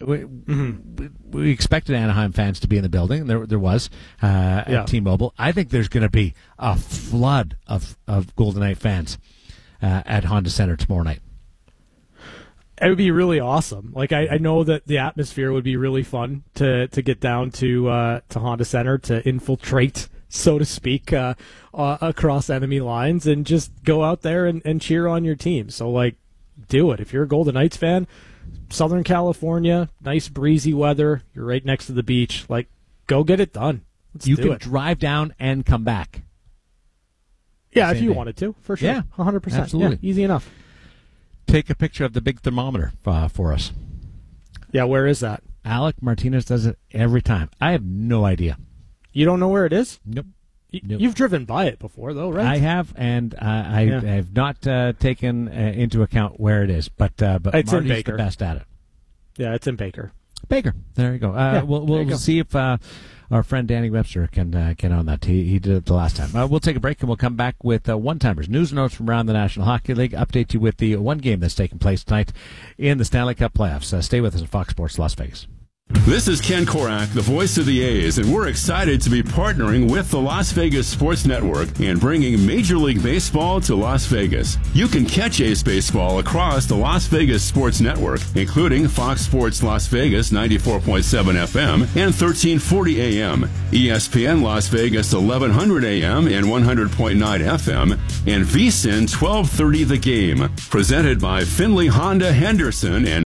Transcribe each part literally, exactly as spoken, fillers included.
we, mm-hmm. we, we expected Anaheim fans to be in the building. There, there was uh, at yeah. T-Mobile. I think there's going to be a flood of, of Golden Knight fans uh, at Honda Center tomorrow night. It would be really awesome. Like I, I know that the atmosphere would be really fun to, to get down to uh, to Honda Center to infiltrate, so to speak, uh, uh, across enemy lines and just go out there and, and cheer on your team. So like, do it. If you're a Golden Knights fan, Southern California, nice breezy weather. You're right next to the beach. Like, go get it done. Let's you do can it. drive down and come back. Yeah, Same if you day. wanted to, for sure. Yeah, one hundred percent. absolutely. Yeah, easy enough. Take a picture of the big thermometer uh, for us. Yeah, where is that? Alec Martinez does it every time. I have no idea. You don't know where it is? Nope. Y- nope. You've driven by it before, though, right? I have, and uh, I Yeah. have not uh, taken uh, into account where it is, but uh, but It's in Marty's Baker. the best at it. Yeah, it's in Baker. Baker. There you go. Uh, Yeah, we'll there you we'll go. see if uh, our friend Danny Webster can uh, get on that. He, he did it the last time. Uh, we'll take a break and we'll come back with uh, one-timers, news and notes from around the National Hockey League, update you with the one game that's taking place tonight in the Stanley Cup playoffs. Uh, stay with us at Fox Sports Las Vegas. This is Ken Korak, the voice of the A's, and we're excited to be partnering with the Las Vegas Sports Network and bringing Major League Baseball to Las Vegas. You can catch A's baseball across the Las Vegas Sports Network, including Fox Sports Las Vegas ninety-four point seven F M and thirteen forty A M, E S P N Las Vegas eleven hundred A M and one hundred point nine F M, and V S I N twelve thirty The Game. Presented by Finley Honda Henderson and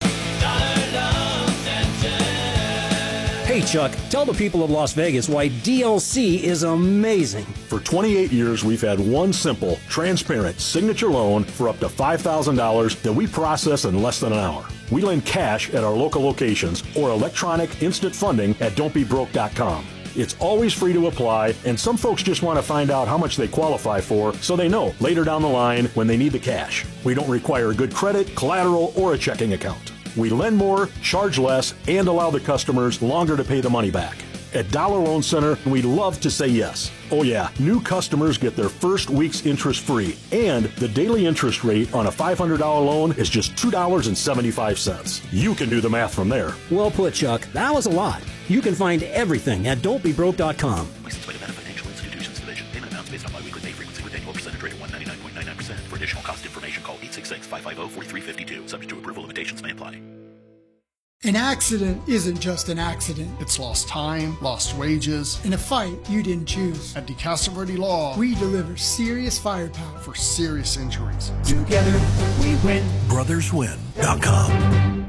Hey, Chuck, tell the people of Las Vegas why D L C is amazing. For twenty-eight years, we've had one simple, transparent signature loan for up to five thousand dollars that we process in less than an hour. We lend cash at our local locations or electronic instant funding at don't be broke dot com. It's always free to apply, and some folks just want to find out how much they qualify for so they know later down the line when they need the cash. We don't require good credit, collateral, or a checking account. We lend more, charge less, and allow the customers longer to pay the money back. At Dollar Loan Center, we love to say yes. Oh yeah, new customers get their first week's interest free, and the daily interest rate on a five hundred dollars loan is just two dollars and seventy-five cents. You can do the math from there. Well put, Chuck. That was a lot. You can find everything at don't be broke dot com. Licensed by Nevada Financial Institutions Division. Payment amounts based on biweekly pay frequency with annual percentage rate of one ninety-nine point nine nine percent. For additional cost information, call eight six six, five five zero, four three five two. Subject to approval, limitations may apply. An accident isn't just an accident. It's lost time, lost wages. In a fight you didn't choose. At DeCastro Verde Law, we deliver serious firepower for serious injuries. Together we win. brothers win dot com.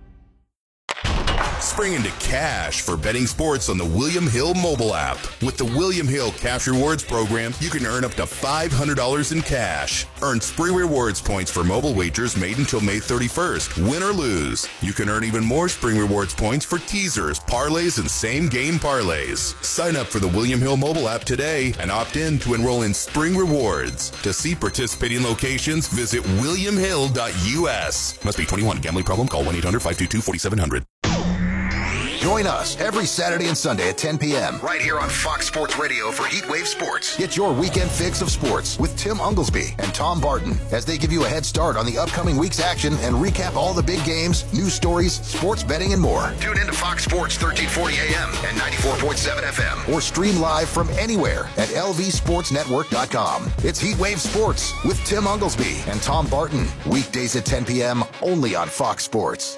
Spring into cash for betting sports on the William Hill mobile app. With the William Hill Cash Rewards program, you can earn up to five hundred dollars in cash. Earn Spring Rewards points for mobile wagers made until May thirty-first. Win or lose. You can earn even more Spring Rewards points for teasers, parlays, and same-game parlays. Sign up for the William Hill mobile app today and opt in to enroll in Spring Rewards. To see participating locations, visit william hill dot U S. Must be twenty-one. Gambling problem? Call one eight hundred, five two two, four seven zero zero. Join us every Saturday and Sunday at ten p.m. right here on Fox Sports Radio for Heatwave Sports. Get your weekend fix of sports with Tim Unglesby and Tom Barton as they give you a head start on the upcoming week's action and recap all the big games, news stories, sports betting, and more. Tune in to Fox Sports thirteen forty A M and ninety-four point seven F M or stream live from anywhere at L V sports network dot com. It's Heatwave Sports with Tim Unglesby and Tom Barton. Weekdays at ten p.m. only on Fox Sports.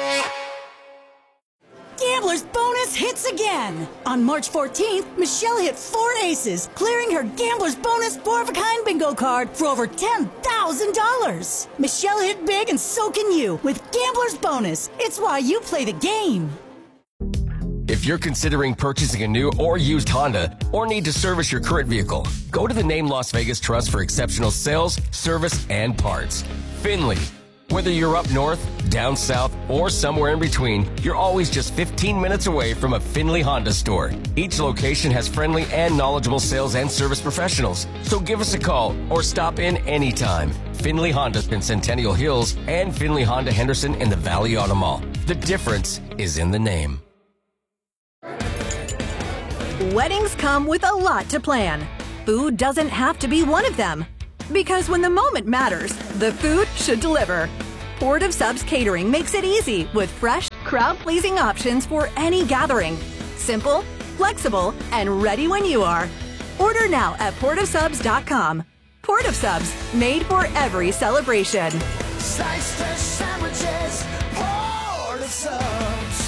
Gambler's Bonus hits again. On March fourteenth, Michelle hit four aces, clearing her Gambler's Bonus four-of-a-kind bingo card for over ten thousand dollars. Michelle hit big and so can you with Gambler's Bonus. It's why you play the game. If you're considering purchasing a new or used Honda or need to service your current vehicle, go to the Name Las Vegas Trust for exceptional sales, service, and parts. Finley. Whether you're up north, down south, or somewhere in between, you're always just fifteen minutes away from a Finley Honda store. Each location has friendly and knowledgeable sales and service professionals. So give us a call or stop in anytime. Finley Honda's in Centennial Hills and Finley Honda Henderson in the Valley Auto Mall. The difference is in the name. Weddings come with a lot to plan. Food doesn't have to be one of them. Because when the moment matters, the food should deliver. Port of Subs Catering makes it easy with fresh, crowd-pleasing options for any gathering. Simple, flexible, and ready when you are. Order now at port of subs dot com. Port of Subs, made for every celebration. Sliced fish sandwiches, Port of Subs.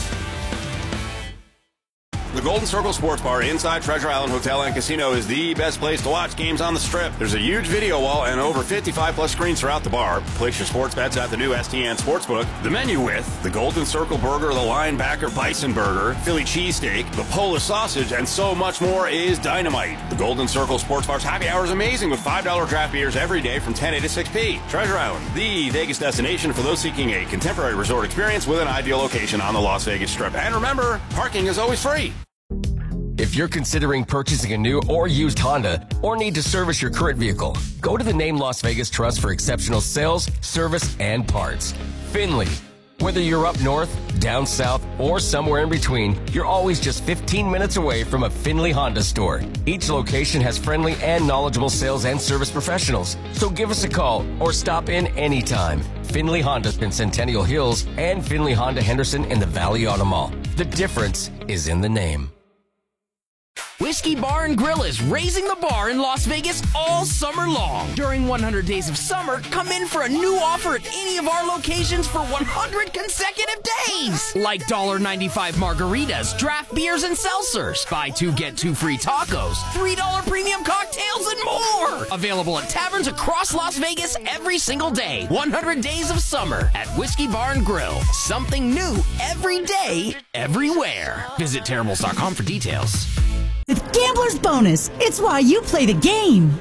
The Golden Circle Sports Bar inside Treasure Island Hotel and Casino is the best place to watch games on the Strip. There's a huge video wall and over fifty-five plus screens throughout the bar. Place your sports bets at the new S T N Sportsbook. The menu with the Golden Circle Burger, the Linebacker Bison Burger, Philly Cheesesteak, the Polish Sausage, and so much more is dynamite. The Golden Circle Sports Bar's happy hour is amazing with five dollar draft beers every day from ten a to six p. Treasure Island, the Vegas destination for those seeking a contemporary resort experience with an ideal location on the Las Vegas Strip. And remember, parking is always free. If you're considering purchasing a new or used Honda or need to service your current vehicle, go to the Name Las Vegas Trust for exceptional sales, service, and parts. Finley. Whether you're up north, down south, or somewhere in between, you're always just fifteen minutes away from a Finley Honda store. Each location has friendly and knowledgeable sales and service professionals, so give us a call or stop in anytime. Finley Honda in Centennial Hills and Finley Honda Henderson in the Valley Auto Mall. The difference is in the name. Whiskey Bar and Grill is raising the bar in Las Vegas all summer long. During one hundred Days of Summer, come in for a new offer at any of our locations for one hundred consecutive days. Like one ninety-five margaritas, draft beers, and seltzers. Buy two, get two free tacos, three dollar premium cocktails, and more. Available at taverns across Las Vegas every single day. one hundred Days of Summer at Whiskey Bar and Grill. Something new every day, everywhere. Visit terribles dot com for details. With Gambler's Bonus, it's why you play the game.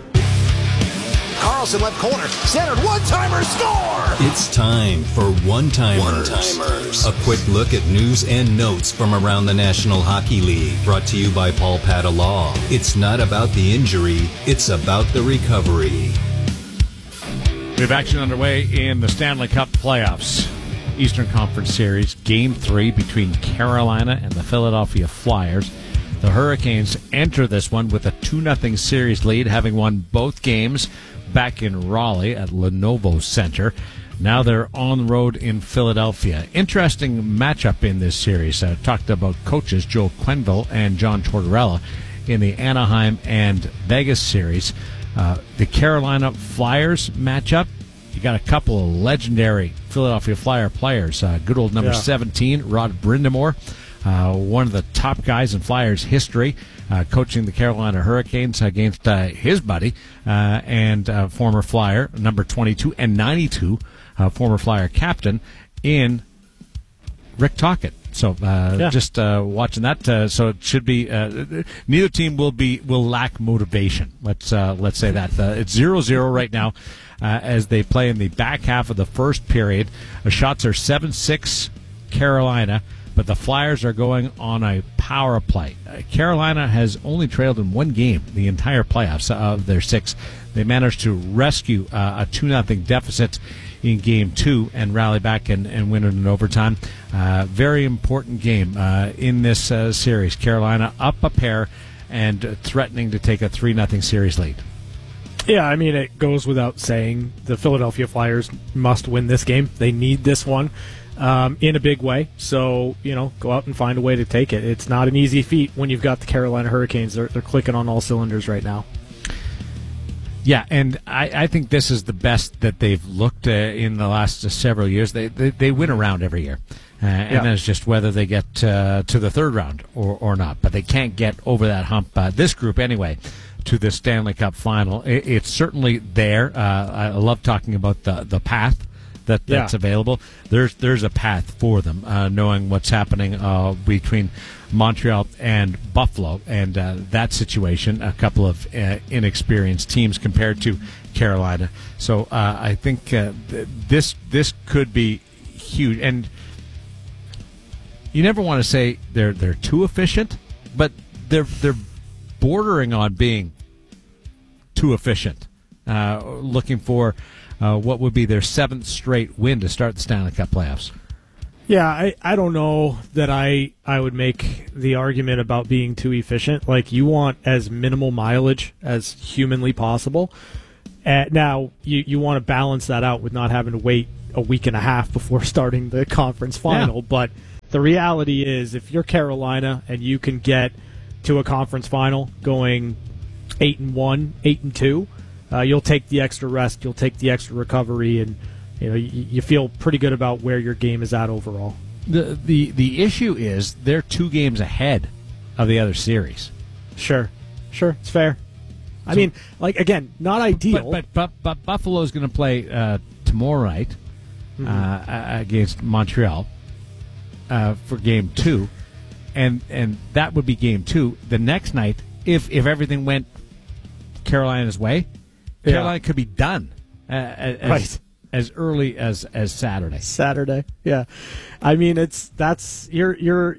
Carlson left corner, centered, one-timer, score! It's time for One-Timers. One-Timers. A quick look at news and notes from around the National Hockey League, brought to you by Paul Pata Law. It's not about the injury, it's about the recovery. We have action underway in the Stanley Cup playoffs. Eastern Conference Series, Game three between Carolina and the Philadelphia Flyers. The Hurricanes enter this one with a two nothing series lead, having won both games back in Raleigh at Lenovo Center. Now they're on the road in Philadelphia. Interesting matchup in this series. I talked about coaches Joe Quenneville and John Tortorella in the Anaheim and Vegas series. Uh, the Carolina Flyers matchup, you got a couple of legendary Philadelphia Flyer players. Uh, good old number Yeah. seventeen, Rod Brind'Amour. Uh, one of the top guys in Flyers history, uh, coaching the Carolina Hurricanes against uh, his buddy uh, and uh, former Flyer, number twenty-two and ninety-two, uh, former Flyer captain in Rick Tocchet. So uh, Yeah. just uh, watching that. Uh, so it should be uh, neither team will be will lack motivation. Let's uh, let's say that uh, it's zero zero right now uh, as they play in the back half of the first period. The shots are seven six Carolina. But the Flyers are going on a power play. Uh, Carolina has only trailed in one game the entire playoffs of their six. They managed to rescue uh, a two nothing deficit in game two and rally back and, and win it in overtime. Uh, very important game uh, in this uh, series. Carolina up a pair and threatening to take a three nothing series lead. Yeah, I mean, it goes without saying the Philadelphia Flyers must win this game. They need this one. Um, in a big way, so you know, go out and find a way to take it. It's not an easy feat when you've got the Carolina Hurricanes. They're, they're clicking on all cylinders right now. Yeah, and I, I think this is the best that they've looked uh, in the last uh, several years. They, they they win a round every year, uh, and Yeah. then it's just whether they get uh, to the third round or, or not. But they can't get over that hump. Uh, this group, anyway, to the Stanley Cup final. It, it's certainly there. Uh, I love talking about the the path that that's Yeah. available. There's there's a path for them, uh, knowing what's happening uh, between Montreal and Buffalo, and uh, that situation, a couple of uh, inexperienced teams compared to Carolina. So uh, I think uh, th- this this could be huge. And you never want to say they're they're too efficient, but they're they're bordering on being too efficient. Uh, looking for uh, what would be their seventh straight win to start the Stanley Cup playoffs. Yeah, I, I don't know that I I would make the argument about being too efficient. Like, you want as minimal mileage as humanly possible. Uh, now, you, you want to balance that out with not having to wait a week and a half before starting the conference final. Yeah. But The reality is, if you're Carolina and you can get to a conference final going eight and one, eight and two, uh, you'll take the extra rest, you'll take the extra recovery, and you know you, you feel pretty good about where your game is at overall. The the the issue is they're two games ahead of the other series. Sure, sure, it's fair. I so, mean, like again, not ideal. But but, but, but Buffalo's going to play uh, tomorrow night mm-hmm. uh, against Montreal uh, for game two, and and that would be game two. The next night, if if everything went Carolina's way, yeah. Carolina could be done uh, as, right. as early as, as Saturday. Saturday, yeah. I mean, it's that's you're you're.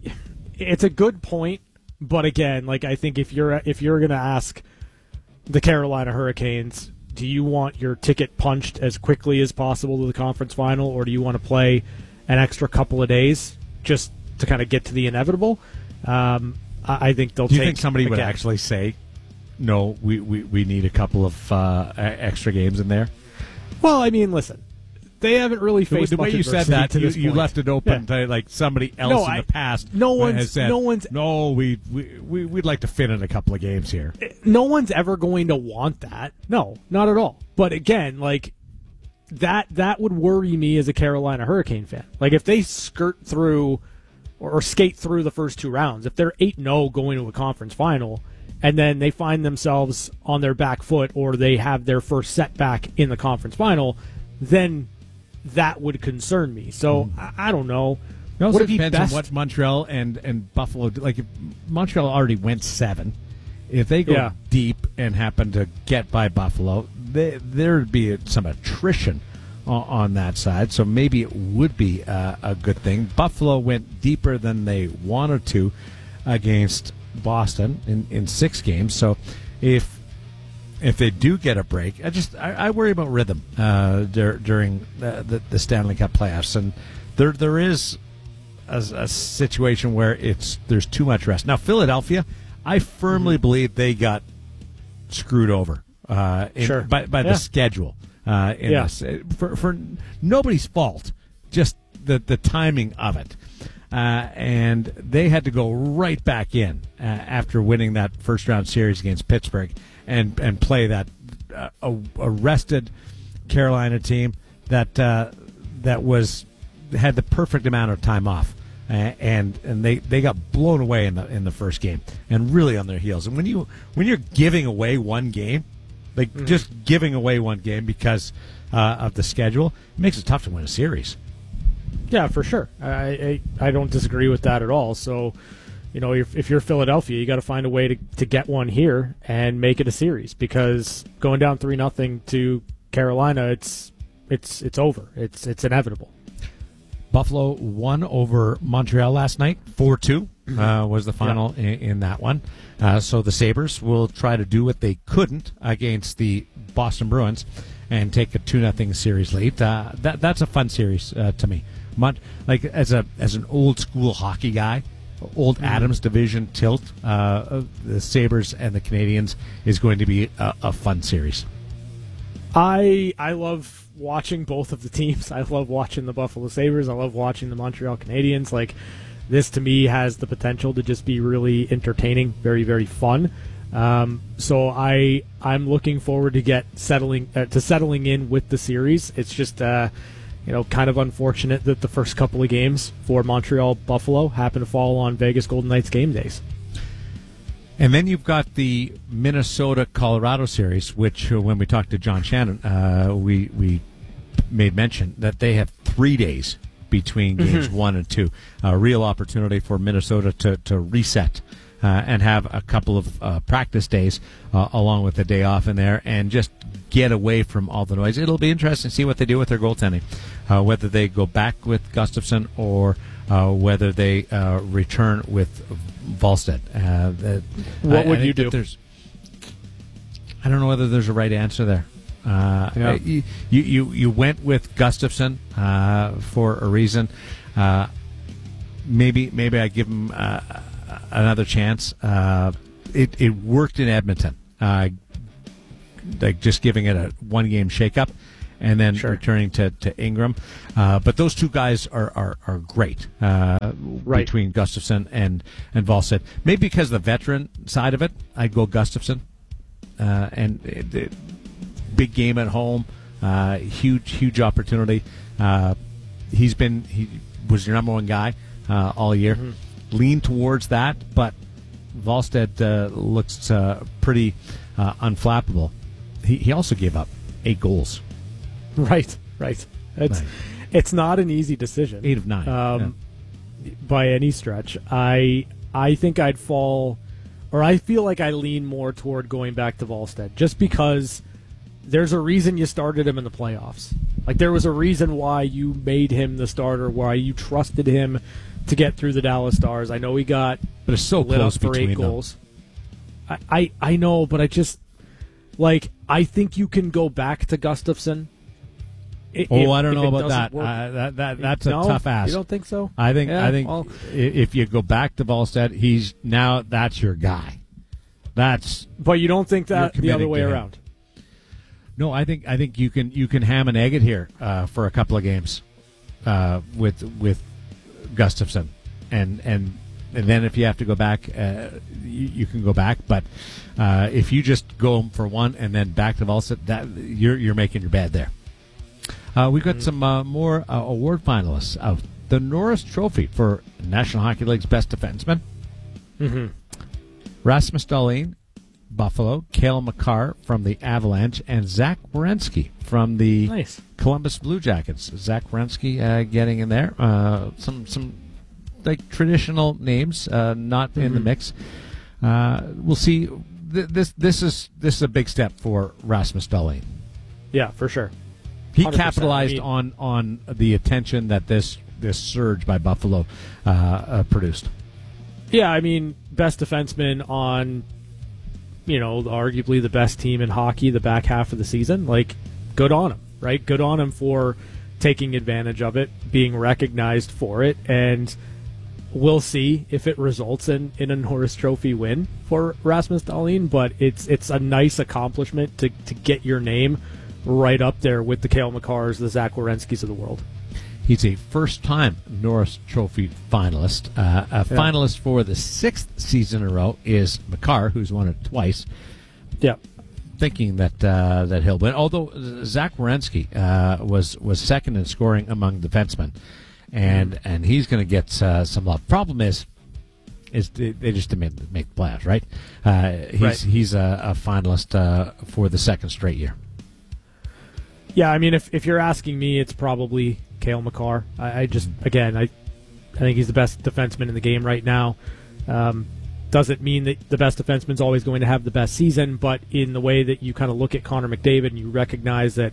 It's a good point, but again, like I think if you're if you're going to ask the Carolina Hurricanes, do you want your ticket punched as quickly as possible to the conference final, or do you want to play an extra couple of days just to kind of get to the inevitable? Um, I, I think they'll. Do you take, think somebody again, would actually say, "No, we, we, we need a couple of uh, extra games in there"? Well, I mean, listen, they haven't really faced the way much you said that. to You, this you point. left it open yeah. to like somebody else no, in I, the past. No one's. Has said, no one's. No, we we we we'd like to fit in a couple of games here. No one's ever going to want that. No, not at all. But again, like that that would worry me as a Carolina Hurricane fan. Like if they skirt through or, or skate through the first two rounds, if they're eight and oh going to a conference final, and then they find themselves on their back foot or they have their first setback in the conference final, then that would concern me. So mm. I, I don't know. It also would it be depends best? on what Montreal and, and Buffalo do. Like if Montreal already went seven, if they go yeah. deep and happen to get by Buffalo, they, there'd be some attrition on, on that side. So maybe it would be uh, a good thing. Buffalo went deeper than they wanted to against Boston in, in six games. So if if they do get a break, I just I, I worry about rhythm uh, dur- during the, the, the Stanley Cup playoffs, and there there is a, a situation where it's there's too much rest. Now Philadelphia, I firmly mm-hmm. believe they got screwed over uh, in, sure. by by yeah. the schedule uh, in yeah. this for for nobody's fault, just the the timing of it. Uh, and they had to go right back in uh, after winning that first round series against Pittsburgh and and play that uh, a, a rested Carolina team that uh, that was had the perfect amount of time off, uh, and and they, they got blown away in the in the first game and really on their heels. And when you when you're giving away one game, like mm-hmm. just giving away one game because uh, of the schedule, it makes it tough to win a series. Yeah, for sure. I, I I don't disagree with that at all. So, you know, if, if you're Philadelphia, you got to find a way to, to get one here and make it a series, because going down three nothing to Carolina, it's it's it's over. It's it's inevitable. Buffalo won over Montreal last night, four two uh, was the final yeah. in, in that one. Uh, so the Sabres will try to do what they couldn't against the Boston Bruins and take a two nothing series lead. Uh, that that's a fun series uh, to me. Mon- like as a as an old school hockey guy, old mm-hmm. Adams division tilt, uh, the Sabres and the Canadiens is going to be a, a fun series. I I love watching both of the teams. I love watching the Buffalo Sabres. I love watching the Montreal Canadiens. Like, this to me has the potential to just be really entertaining, very very fun. Um, so I I'm looking forward to get settling uh, to settling in with the series. It's just uh, you know kind of unfortunate that the first couple of games for Montreal Buffalo happen to fall on Vegas Golden Knights game days. And then you've got the Minnesota Colorado series, which uh, when we talked to John Shannon, uh, we we made mention that they have three days between games mm-hmm. one and two. A real opportunity for Minnesota to to reset. Uh, and have a couple of uh, practice days uh, along with the day off in there and just get away from all the noise. It'll be interesting to see what they do with their goaltending, uh, whether they go back with Gustafsson or uh, whether they uh, return with Wallstedt. Uh, the, what I, would I you do? There's, I don't know whether there's a right answer there. Uh, yeah. you, you, you went with Gustafsson uh, for a reason. Uh, maybe maybe I give him... Uh, another chance. Uh, it it worked in Edmonton, uh, like just giving it a one game shakeup, and then Sure. returning to, to Ingram. Uh, but those two guys are, are, are great uh, Right. between Gustafsson and, and Volstead. Maybe because of the veteran side of it, I'd go Gustafsson. Uh, and it, it, big game at home, uh, huge, huge opportunity. Uh, he's been he was your number one guy uh, all year. Mm-hmm. Lean towards that, but Volstead uh, looks uh, pretty uh, unflappable. He he also gave up eight goals. Right, right. It's Right. it's not an easy decision. Eight of nine, um, by any stretch. I I think I'd fall, or I feel like I lean more toward going back to Volstead, just because there's a reason you started him in the playoffs. Like, there was a reason why you made him the starter, why you trusted him to get through the Dallas Stars. I know he got But it's so lit close up for between eight them. goals. I, I I know, but I just like I think you can go back to Gustafsson. I- Oh, if- I don't if know it about doesn't that. work. Uh, that that that's a No? tough ask. You don't think so? I think Yeah, I think well- i- if you go back to Volstead, he's now that's your guy. That's But you don't think that You're the other committing way to him. around? No, I think I think you can you can ham and egg it here uh, for a couple of games uh, with with Gustafsson, and and and then if you have to go back, uh, you, you can go back. But uh, if you just go for one and then back to Volstead, that you're you're making your bed there. Uh, we've got Mm-hmm. some uh, more uh, award finalists of the Norris Trophy for National Hockey League's best defenseman. Mm-hmm. Rasmus Dahlin, Buffalo, Cale Makar from the Avalanche, and Zach Werenski from the Nice. Columbus Blue Jackets. Zach Werenski uh, getting in there. Uh, some some like traditional names, uh, not in the Mhm. mix. Uh, we'll see. Th- this this is this is a big step for Rasmus Dahlin. Yeah, for sure. He one hundred percent. capitalized I mean- on on the attention that this this surge by Buffalo uh, uh, produced. Yeah, I mean, best defenseman on, you know, arguably the best team in hockey the back half of the season. Like, good on him, right? Good on him for taking advantage of it, being recognized for it, and we'll see if it results in, in a Norris Trophy win for Rasmus Dahlin, but it's it's a nice accomplishment to, to get your name right up there with the Cale Makars, the Zach Werenskis of the world. He's a first-time Norris Trophy finalist. Uh, a Yeah. finalist for the sixth season in a row is Makar, who's won it twice. Yeah, thinking that uh, that he'll win. Although Zach Werenski uh, was was second in scoring among defensemen, and Mm-hmm. and he's going to get uh, some love. Problem is, is they they just didn't make the playoffs, right? Uh, he's Right. he's a, a finalist uh, for the second straight year. Yeah, I mean, if if you're asking me, it's probably Cale Makar. I, I just, again, I I think he's the best defenseman in the game right now. Um, doesn't mean that the best defenseman's always going to have the best season, but in the way that you kind of look at Connor McDavid and you recognize that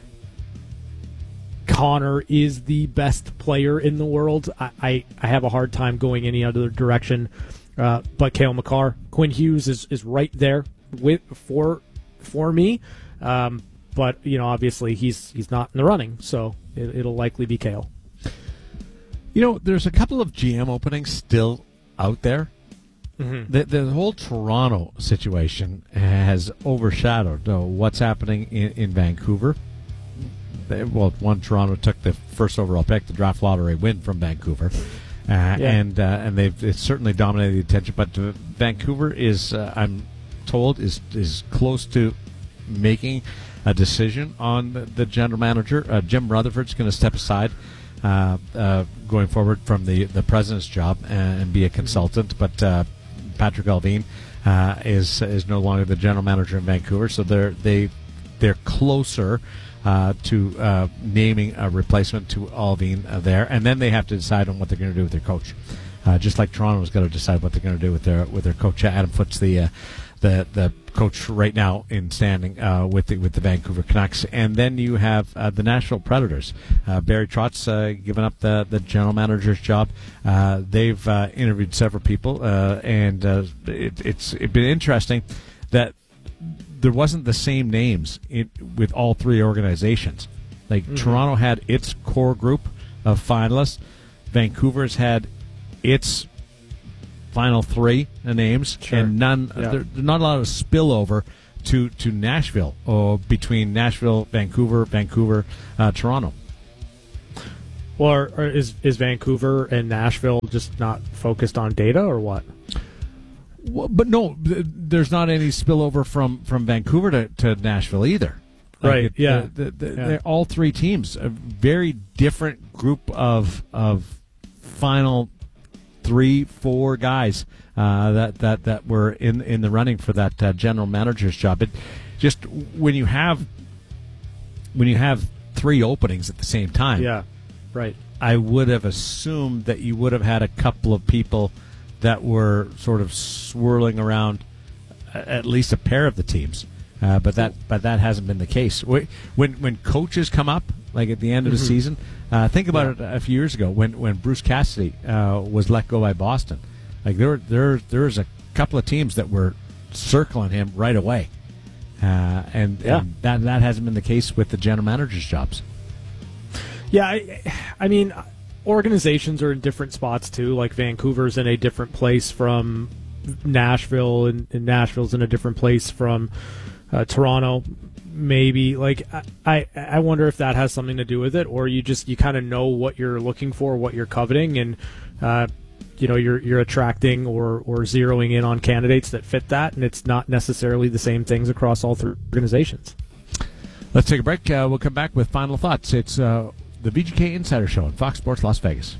Connor is the best player in the world, I, I, I have a hard time going any other direction. Uh, but Cale Makar, Quinn Hughes is, is right there with for for me. Um, but you know, obviously he's he's not in the running, so it, it'll likely be Cale. You know, there's a couple of G M openings still out there. Mm-hmm. The, the whole Toronto situation has overshadowed uh, what's happening in, in Vancouver. They, well, one, Toronto took the first overall pick, the draft lottery win from Vancouver, uh, Yeah. and uh, and they've it's certainly dominated the attention. But uh, Vancouver is, uh, I'm told, is is close to making a decision on the, the general manager. Uh, Jim Rutherford's going to step aside. Uh, uh, going forward from the, the president's job and, and be a consultant, but uh, Patrick Allvin uh, is is no longer the general manager in Vancouver, so they're they they're closer uh, to uh, naming a replacement to Allvin uh, there, and then they have to decide on what they're going to do with their coach. Uh, just like Toronto's got to decide what they're going to do with their with their coach. Adam Foote's the uh, the the coach right now in standing uh, with the with the Vancouver Canucks, and then you have uh, the Nashville Predators. Uh, Barry Trotz uh, given up the the general manager's job. Uh, they've uh, interviewed several people, uh, and uh, it, it's it's been interesting that there wasn't the same names in, with all three organizations. Like Mm-hmm. Toronto had its core group of finalists. Vancouver's had its final three names, Sure. and none. Yeah. There, there's not a lot of spillover to to Nashville, or between Nashville, Vancouver, Vancouver, uh, Toronto. Well, or, or is is Vancouver and Nashville just not focused on data, or what? Well, but no, th- there's not any spillover from, from Vancouver to, to Nashville either. Like right? It, yeah. The, the, the, yeah. They're all three teams, a very different group of of final three, four guys uh, that that that were in in the running for that uh, general manager's job. It just when you have when you have three openings at the same time. Yeah. Right. I would have assumed that you would have had a couple of people that were sort of swirling around at least a pair of the teams, uh, but that but that hasn't been the case. When when coaches come up, like at the end of the Mm-hmm. season, uh, think about yeah. it a few years ago when, when Bruce Cassidy uh, was let go by Boston. Like there there there was a couple of teams that were circling him right away, uh, and, yeah. and that that hasn't been the case with the general managers' jobs. Yeah, I, I mean, organizations are in different spots too. Like Vancouver's in a different place from Nashville, and, and Nashville's in a different place from uh, Toronto. Maybe like I, I wonder if that has something to do with it, or you just you kind of know what you're looking for, what you're coveting, and uh, you know you're you're attracting or or zeroing in on candidates that fit that, and it's not necessarily the same things across all three organizations. Let's take a break. Uh, we'll come back with final thoughts. It's uh, the V G K Insider Show on Fox Sports Las Vegas.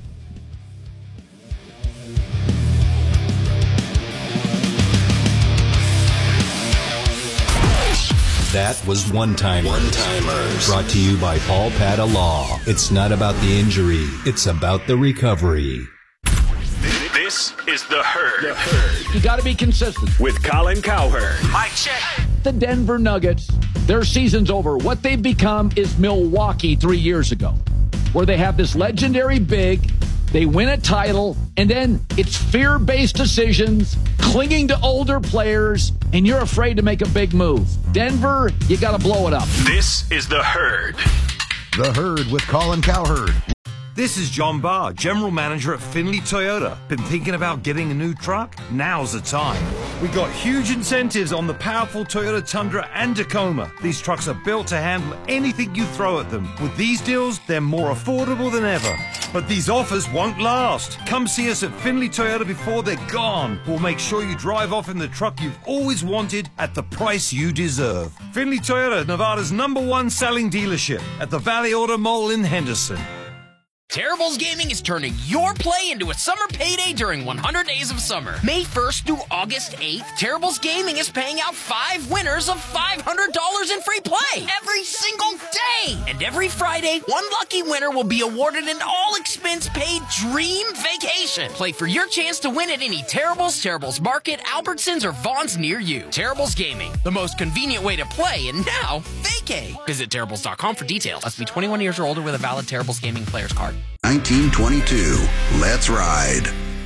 That was One Timers. One Timers. Brought to you by Paul Pata Law. It's not about the injury, it's about the recovery. This is The Herd. The Herd. You got to be consistent. With Colin Cowherd. Mic check. The Denver Nuggets, their season's over. What they've become is Milwaukee three years ago, where they have this legendary big, they win a title, and then it's fear-based decisions, clinging to older players, and you're afraid to make a big move. Denver, you got to blow it up. This is The Herd. The Herd with Colin Cowherd. This is John Barr, General Manager at Findlay Toyota. Been thinking about getting a new truck? Now's the time. We got huge incentives on the powerful Toyota Tundra and Tacoma. These trucks are built to handle anything you throw at them. With these deals, they're more affordable than ever. But these offers won't last. Come see us at Findlay Toyota before they're gone. We'll make sure you drive off in the truck you've always wanted at the price you deserve. Findlay Toyota, Nevada's number one selling dealership at the Valley Auto Mall in Henderson. Terribles Gaming is turning your play into a summer payday during one hundred days of Summer. May first through August eighth, Terribles Gaming is paying out five winners of five hundred dollars in free play every single day. And every Friday, one lucky winner will be awarded an all-expense-paid dream vacation. Play for your chance to win at any Terribles, Terribles Market, Albertsons, or Vaughn's near you. Terribles Gaming, the most convenient way to play, and now, vacay. Visit Terribles dot com for details. Must be twenty-one years or older with a valid Terribles Gaming player's card. nineteen twenty-two. Let's ride.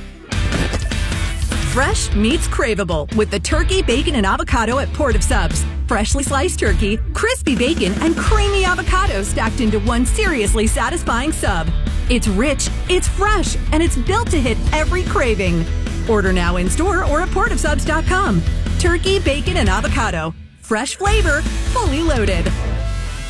Fresh meets craveable with the turkey, bacon, and avocado at Port of Subs. Freshly sliced turkey, crispy bacon, and creamy avocado stacked into one seriously satisfying sub. It's rich, it's fresh, and it's built to hit every craving. Order now in store or at port of subs dot com. Turkey, bacon, and avocado. Fresh flavor, fully loaded.